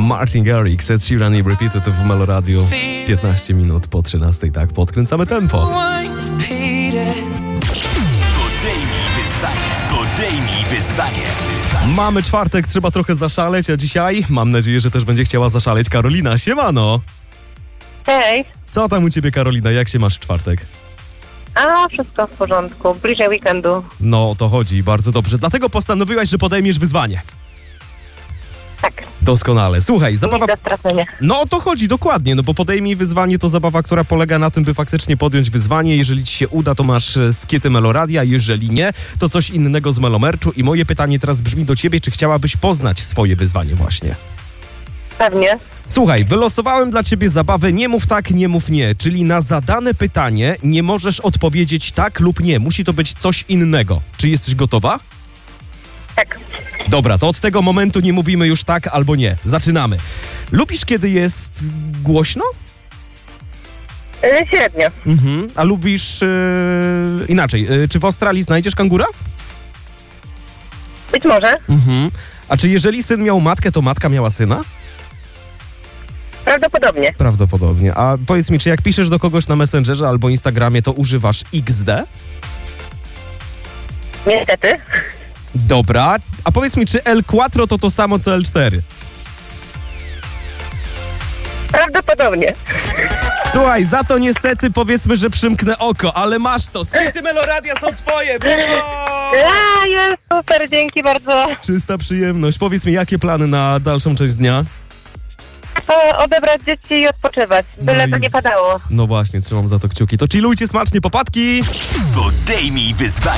Martin Garrix, Ed Sheeran i Repeated w Meloradiu. 15 minut po 13, tak, podkręcamy tempo. Podejmij wyzwanie. Mamy czwartek, trzeba trochę zaszaleć, a dzisiaj mam nadzieję, że też będzie chciała zaszaleć Karolina. Siemano! Hej. Co tam u ciebie, Karolina? Jak się masz w czwartek? A, wszystko w porządku. Bliżej weekendu. No, o to chodzi, bardzo dobrze. Dlatego postanowiłaś, że podejmiesz wyzwanie. Tak. Doskonale. Słuchaj, zabawa... Nic do stracenia. No o to chodzi, dokładnie, no bo podejmij wyzwanie to zabawa, która polega na tym, by faktycznie podjąć wyzwanie. Jeżeli ci się uda, to masz skiety Meloradia, jeżeli nie, to coś innego z Melomerczu. I moje pytanie teraz brzmi do ciebie, czy chciałabyś poznać swoje wyzwanie właśnie? Pewnie. Słuchaj, wylosowałem dla ciebie zabawę nie mów tak, nie mów nie, czyli na zadane pytanie nie możesz odpowiedzieć tak lub nie, musi to być coś innego. Czy jesteś gotowa? Tak. Dobra, to od tego momentu nie mówimy już tak albo nie. Zaczynamy. Lubisz, kiedy jest głośno? Średnio. A lubisz... inaczej, czy w Australii znajdziesz kangura? Być może. A czy jeżeli syn miał matkę, to matka miała syna? Prawdopodobnie. Prawdopodobnie. A powiedz mi, czy jak piszesz do kogoś na Messengerze albo Instagramie, to używasz XD? Niestety. Dobra. A powiedz mi, czy L4 to samo co L4? Prawdopodobnie. Słuchaj, za to niestety powiedzmy, że przymknę oko, ale masz to. Skiety Meloradia są twoje. Brawo! Jest super, dzięki bardzo. Czysta przyjemność. Powiedz mi, jakie plany na dalszą część dnia? Odebrać dzieci i odpoczywać. Byle No to i- nie padało. No właśnie, trzymam za to kciuki. To chillujcie smacznie, popatki! Podejmij wyzwanie.